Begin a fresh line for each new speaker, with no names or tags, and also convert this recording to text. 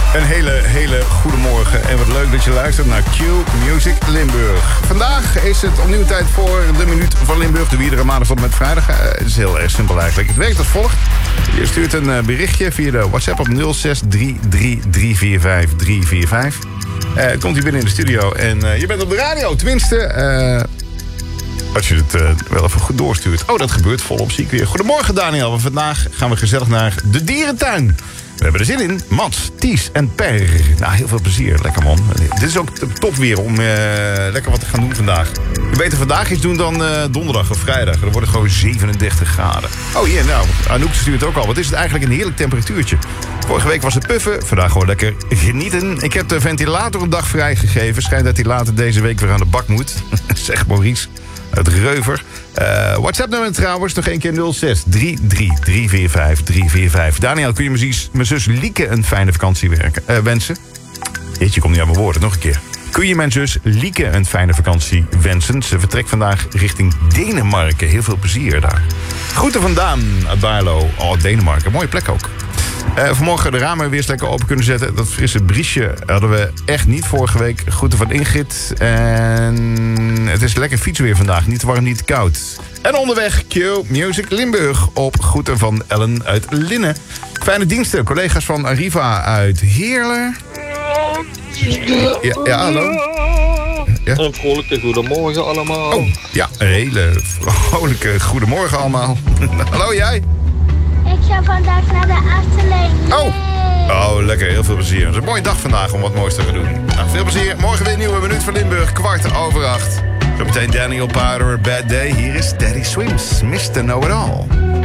Een hele goede morgen en wat leuk dat je luistert naar Q Music Limburg. Vandaag is het opnieuw tijd voor de Minuut van Limburg. De iedere maandag tot en met vrijdag. Het is heel erg simpel eigenlijk. Het werkt als volgt. Je stuurt een berichtje via de WhatsApp op 0633345345. Komt hij binnen in de studio en je bent op de radio. Tenminste, als je het wel even goed doorstuurt. Oh, dat gebeurt volop, zie ik weer. Goedemorgen Daniel. Vandaag gaan we gezellig naar de dierentuin. We hebben er zin in. Mats, Ties en Per. Nou, heel veel plezier. Lekker man. Dit is ook top weer om lekker wat te gaan doen vandaag. Je beter vandaag iets doen dan donderdag of vrijdag. Dan wordt het gewoon 37 graden. Oh ja, nou, Anouk stuurt ook al. Wat is het eigenlijk een heerlijk temperatuurtje. Vorige week was het puffen. Vandaag gewoon lekker genieten. Ik heb de ventilator een dag vrijgegeven. Schijnt dat hij later deze week weer aan de bak moet. Zegt Maurice uit Reuver. WhatsApp-nummer trouwens, nog één keer 0633345345. Daniel, kun je mijn zus Lieke een fijne vakantie wensen? Jeetje, komt niet aan mijn woorden, nog een keer. Kun je mijn zus Lieke een fijne vakantie wensen? Ze vertrekt vandaag richting Denemarken. Heel veel plezier daar. Groeten van Daan uit Baarlo. Oh, Denemarken, mooie plek ook. Vanmorgen de ramen weer eens lekker open kunnen zetten. Dat frisse briesje hadden we echt niet vorige week. Groeten van Ingrid. En het is lekker fietsen weer vandaag. Niet te warm, niet te koud. En onderweg Q Music Limburg op groeten van Ellen uit Linnen. Fijne diensten. Collega's van Arriva uit Heerlen. Ja, hallo. Ja?
Een vrolijke goedemorgen allemaal.
Oh, ja, een hele vrolijke goedemorgen allemaal. Hallo, jij?
Ik ga vandaag naar de Efteling.
Oh, lekker. Heel veel plezier. Het is een mooie dag vandaag om wat moois te gaan doen. Nou, veel plezier. Morgen weer een nieuwe Minuut van Limburg. 7:15. Zometeen Daniel Powder, Bad Day. Hier is Daddy Swims, Mr. Know It All.